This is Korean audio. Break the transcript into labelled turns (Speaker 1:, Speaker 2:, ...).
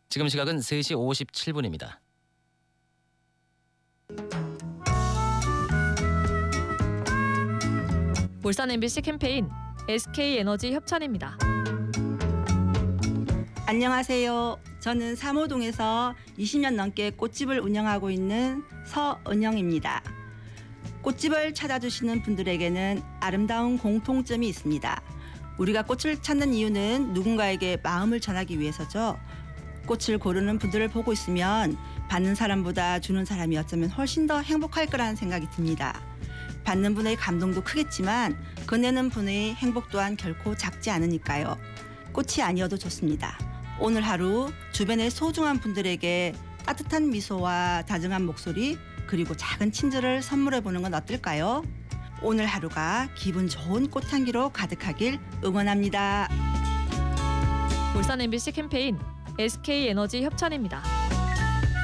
Speaker 1: 지금 시각은 3시 57분입니다.
Speaker 2: 울산 MBC 캠페인 SK에너지 협찬입니다.
Speaker 3: 안녕하세요. 저는 삼호동에서 20년 넘게 꽃집을 운영하고 있는 서은영입니다. 꽃집을 찾아주시는 분들에게는 아름다운 공통점이 있습니다. 우리가 꽃을 찾는 이유는 누군가에게 마음을 전하기 위해서죠. 꽃을 고르는 분들을 보고 있으면 받는 사람보다 주는 사람이 어쩌면 훨씬 더 행복할 거라는 생각이 듭니다. 받는 분의 감동도 크겠지만 건네는 분의 행복 또한 결코 작지 않으니까요. 꽃이 아니어도 좋습니다. 오늘 하루 주변의 소중한 분들에게 따뜻한 미소와 다정한 목소리 그리고 작은 친절을 선물해 보는 건 어떨까요? 오늘 하루가 기분 좋은 꽃향기로 가득하길 응원합니다.
Speaker 2: 울산 MBC 캠페인 SK에너지 협찬입니다.